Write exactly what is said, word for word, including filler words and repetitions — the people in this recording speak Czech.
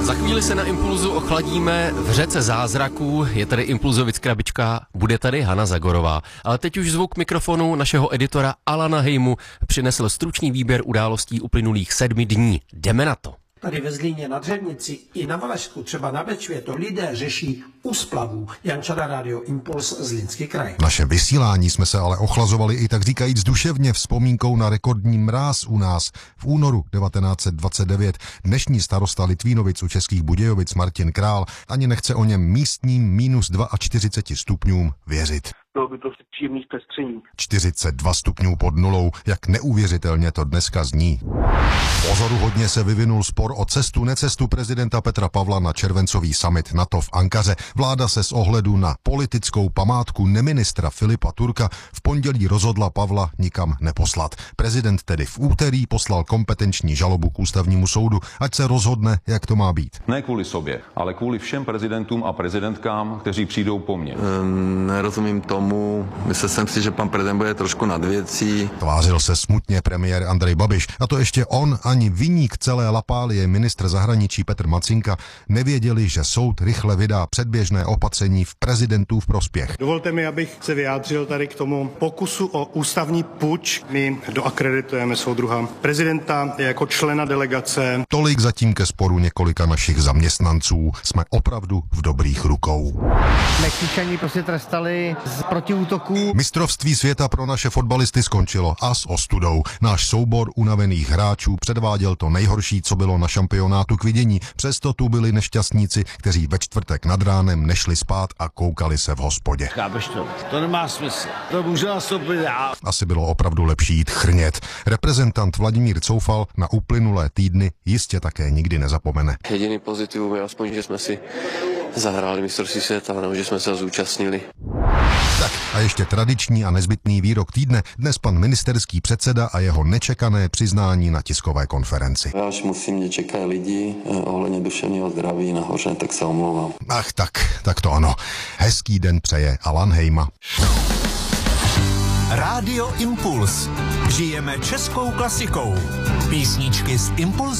Za chvíli se na Impulzu ochladíme v řece zázraků, je tady Impulzovic krabička, bude tady Hana Zagorová. Ale teď už zvuk mikrofonu našeho editora Alana Hejmu přinesl stručný výběr událostí uplynulých sedmi dní. Jdeme na to. Tady ve Zlíně nad Řevnici i na Valašsku, třeba na Bečvě, to lidé řeší u splavů. Jan Čada, Radio Impuls, Zlínský kraj. V našem vysílání jsme se ale ochlazovali i tak říkajíc duševně vzpomínkou na rekordní mráz u nás v únoru devatenáct set dvacet devět. Dnešní starosta Litvínovic u Českých Budějovic Martin Král ani nechce o něm místním minus čtyřicet dva stupňům věřit. Bylo by to příjemný zpestření. čtyřicet dva stupňů pod nulou, jak neuvěřitelně to dneska zní. Pozoruhodně se vyvinul spor o cestu necestu prezidenta Petra Pavla na červencový summit NATO v Ankaře. Vláda se z ohledu na politickou památku neministra Filipa Turka v pondělí rozhodla Pavla nikam neposlat. Prezident tedy v úterý poslal kompetenční žalobu k ústavnímu soudu, ať se rozhodne, jak to má být. Ne kvůli sobě, ale kvůli všem prezidentům a prezidentkám, kteří přijdou po mně. Um, nerozumím tomu. Myslel jsem si, že pan prezident bude trošku nad věcí. Tvářil se smutně premiér Andrej Babiš, a to ještě on ani viník celé lapálie ministr zahraničí Petr Macinka nevěděli, že soud rychle vydá předběžné opatření v prezidentův prospěch. Dovolte mi, abych se vyjádřil tady k tomu pokusu o ústavní puč. My doakreditujeme soudruha prezidenta jako člena delegace. Tolik zatím ke sporu několika našich zaměstnanců. Jsme opravdu v dobrých rukou. Mexičani prostě trestali z protiútoků. Mistrovství světa pro naše fotbalisty skončilo a s ostudou. Náš soubor unavených hráčů předváděl to nejhorší, co bylo na šampionátu k vidění. Přesto tu byli nešťastníci, kteří ve čtvrtek nad ránem nešli spát a koukali se v hospodě. Chápeš to? To nemá smysl. To může nastoupit dál. Asi bylo opravdu lepší jít chrnět. Reprezentant Vladimír Coufal na uplynulé týdny jistě také nikdy nezapomene. Jediný pozitivum je aspoň, že jsme si zahráli mistrovství světa, nebo že jsme se zúčastnili. Tak a ještě tradiční a nezbytný výrok týdne. Dnes pan ministerský předseda a jeho nečekané přiznání na tiskové konferenci. Až musím, mě čekají lidi ohledně duševního zdraví nahoře, tak se omlouvám. Ach tak, tak to ano. Hezký den přeje Alan Hejma. Rádio Impuls. Žijeme českou klasikou. Písničky z Impulzu.